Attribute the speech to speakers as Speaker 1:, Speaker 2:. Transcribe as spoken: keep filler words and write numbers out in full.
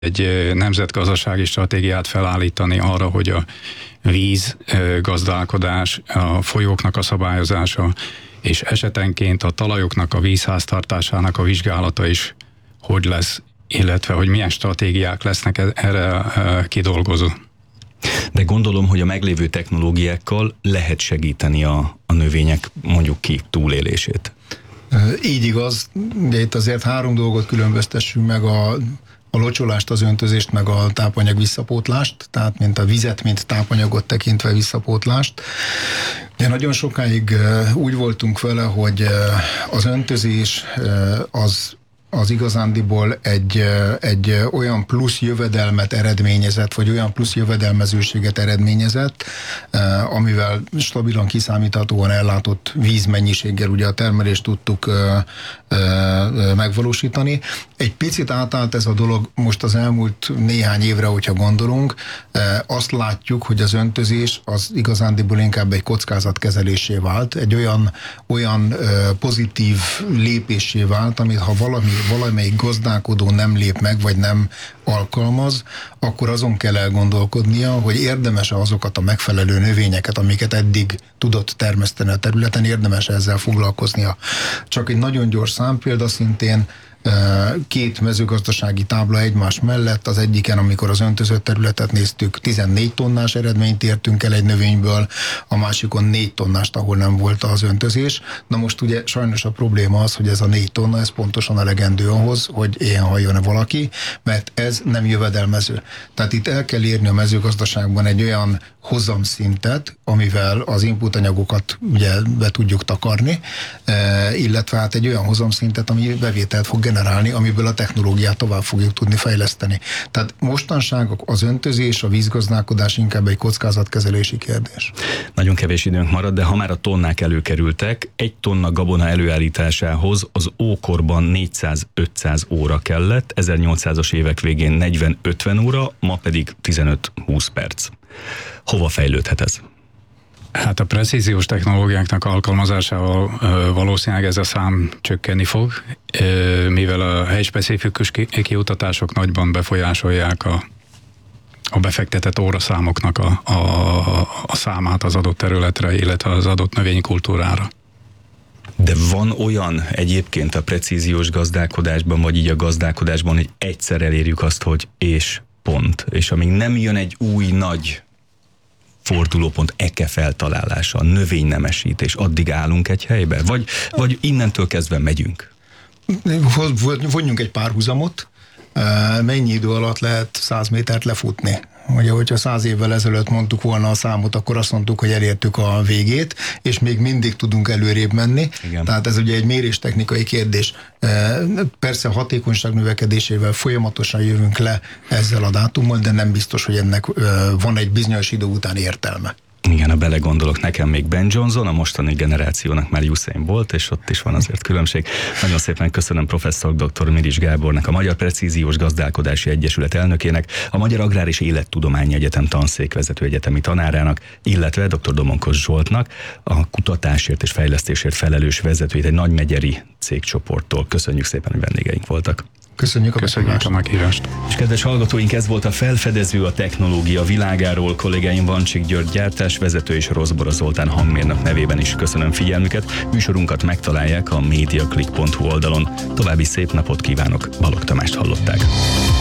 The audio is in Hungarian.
Speaker 1: egy nemzetgazdasági stratégiát felállítani arra, hogy a víz gazdálkodás, a folyóknak a szabályozása, és esetenként a talajoknak a vízháztartásának a vizsgálata is hogy lesz, illetve hogy milyen stratégiák lesznek erre kidolgozó.
Speaker 2: De gondolom, hogy a meglévő technológiákkal lehet segíteni a, a növények mondjuk ki túlélését.
Speaker 3: Így igaz, de itt azért három dolgot különböztessünk meg, a, a locsolást, az öntözést, meg a tápanyag visszapótlást, tehát mint a vizet, mint tápanyagot tekintve visszapótlást. De nagyon sokáig úgy voltunk vele, hogy az öntözés az az igazándiból egy, egy olyan plusz jövedelmet eredményezett, vagy olyan plusz jövedelmezőséget eredményezett, amivel stabilan kiszámíthatóan ellátott vízmennyiséggel ugye a termelést tudtuk megvalósítani. Egy picit átállt ez a dolog most az elmúlt néhány évre, hogyha gondolunk, azt látjuk, hogy az öntözés az igazándiból inkább egy kockázatkezelésé vált, egy olyan, olyan pozitív lépésé vált, amit ha valami valamelyik gazdálkodó nem lép meg, vagy nem alkalmaz, akkor azon kell elgondolkodnia, hogy érdemes-e azokat a megfelelő növényeket, amiket eddig tudott termeszteni a területen, érdemes ezzel foglalkoznia. Csak egy nagyon gyors számpélda szintén, két mezőgazdasági tábla egymás mellett, az egyiken, amikor az öntözött területet néztük, tizennégy tonnás eredményt értünk el egy növényből, a másikon négy tonnást, ahol nem volt az öntözés. Na most ugye sajnos a probléma az, hogy ez a négy tonna, ez pontosan elegendő ahhoz, hogy ilyen halljon valaki, mert ez nem jövedelmező. Tehát itt el kell érni a mezőgazdaságban egy olyan hozamszintet, amivel az inputanyagokat ugye be tudjuk takarni, illetve hát egy olyan hozamszintet, ami bevételt fog generálni, amiből a technológiát tovább fogjuk tudni fejleszteni. Tehát mostanság az öntözés, a vízgazdálkodás inkább egy kockázatkezelési kérdés.
Speaker 2: Nagyon kevés időnk marad, de ha már a tonnák előkerültek, egy tonna gabona előállításához az ókorban négyszáz-ötszáz óra kellett, ezernyolcszázas évek végén negyven-ötven óra, ma pedig tizenöt-húsz perc. Hova fejlődhet ez?
Speaker 1: Hát a precíziós technológiáknak alkalmazásával valószínűleg ez a szám csökkenni fog, mivel a helyspecifikus kiutatások nagyban befolyásolják a, a befektetett óraszámoknak a, a, a számát az adott területre, illetve az adott növénykultúrára.
Speaker 2: De van olyan egyébként a precíziós gazdálkodásban, vagy így a gazdálkodásban, hogy egyszer elérjük azt, hogy és pont, és amíg nem jön egy új nagy fordulópont, eke feltalálása, növénynemesítés, addig állunk egy helybe? Vagy, vagy innentől kezdve megyünk?
Speaker 3: Vonjunk egy párhuzamot, mennyi idő alatt lehet száz métert lefutni? Ugye, hogyha száz évvel ezelőtt mondtuk volna a számot, akkor azt mondtuk, hogy elértük a végét, és még mindig tudunk előrébb menni. Igen. Tehát ez ugye egy méréstechnikai kérdés. Persze a hatékonyság növekedésével folyamatosan jövünk le ezzel a dátummal, de nem biztos, hogy ennek van egy bizonyos idő után értelme.
Speaker 2: Igen, ha belegondolok, nekem még Ben Johnson, a mostani generációnak már Usain Bolt, és ott is van azért különbség. Nagyon szépen köszönöm professzor dr. Mirics Gábornak, a Magyar Precíziós Gazdálkodási Egyesület elnökének, a Magyar Agrár és Élettudományi Egyetem tanszékvezető egyetemi tanárának, illetve dr. Domonkos Zsoltnak, a kutatásért és fejlesztésért felelős vezetőjét egy nagymegyeri cégcsoporttól. Köszönjük szépen, hogy vendégeink voltak.
Speaker 3: Köszönjük a,
Speaker 1: Köszönjük a meghívást.
Speaker 2: És kedves hallgatóink, ez volt a Felfedező a technológia világáról. Kollégáim Vancsik György gyártásvezető és Rozbora Zoltán hangmérnök nevében is köszönöm figyelmüket. Műsorunkat megtalálják a mediaclick pont hu oldalon. További szép napot kívánok, Balogh Tamást hallották.